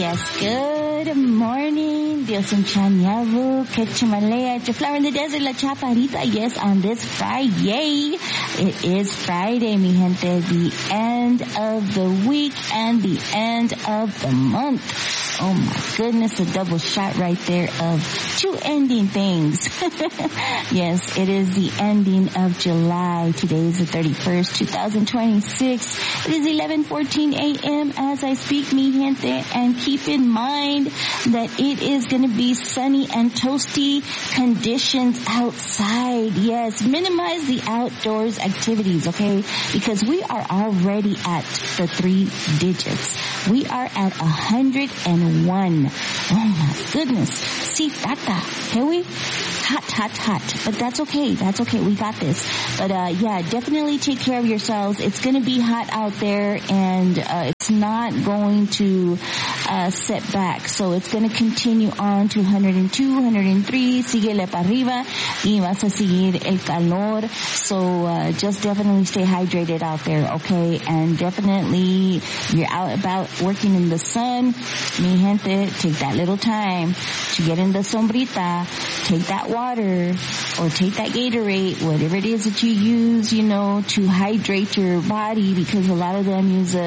Yes, good morning. Dios enchañado, que chimalea, the flower in the desert, la chaparita. Yes, on this Friday. It is Friday, mi gente, the end of the week and the end of the month. Oh my goodness, a double shot right there of two ending things. Yes, it is the ending of July. Today is the 31st, 2026. It is 11:14 a.m. as I speak, mi gente, and keep in mind that it is going to be sunny and toasty conditions outside. Yes, minimize the outdoors activities, okay? Because we are already at the 3 digits. We are at 101. Oh my goodness. See, tata. Can we? Hot. But that's okay. That's okay. We got this. But, yeah, definitely take care of yourselves. It's going to be hot out there and, it's not going to, set back. So it's going to continue on to 102, 103. Síguele para arriba y vas a seguir el calor. So, just definitely stay hydrated out there, okay? And definitely you're out about working in the sun. Mi gente, take that little time to get in the sombrita. Take that water or take that Gatorade, whatever it is that you use, to hydrate your body, because a lot of them use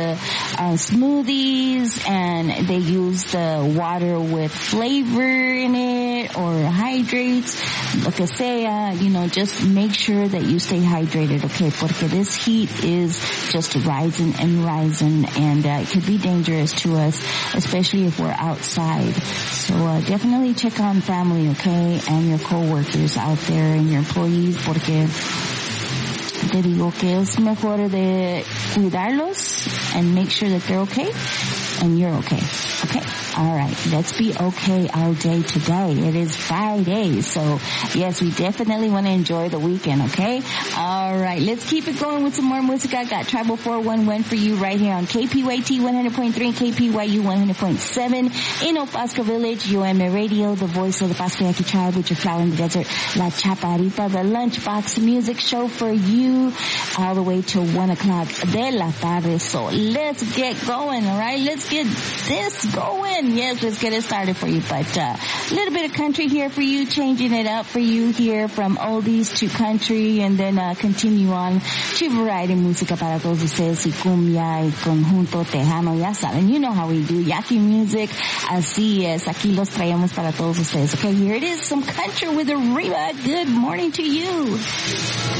smoothies and they use the water with flavor in it or hydrates, lo que sea, just make sure that you stay hydrated, okay? Porque this heat is just rising and rising, and it could be dangerous to us, especially if we're outside. So definitely check on family, okay, and your coworkers out there and your employees, porque te digo que es mejor de cuidarlos and make sure that they're okay and you're okay. Okay? Alright, let's be okay all day today. It is Friday, so yes, we definitely want to enjoy the weekend, okay? Alright, let's keep it going with some more música. Got Tribal 411 for you right here on KPYT 100.3 and KPYU 100.7 in Opasco Village, UM Radio, the voice of the Pasco Yaqui tribe with your flower in the desert, La Chaparita, the lunchbox music show for you all the way till 1 o'clock de la tarde. So let's get going, alright? Let's get this going. Yes, let's get it started for you. But a little bit of country here for you, changing it up for you here from oldies to country, and then continue on to variety música para todos ustedes, y cumbia y conjunto tejano. Ya saben, you know how we do Yaqui music. Así es, aquí los traemos para todos ustedes. Okay, here it is, some country with Arriba. Good morning to you.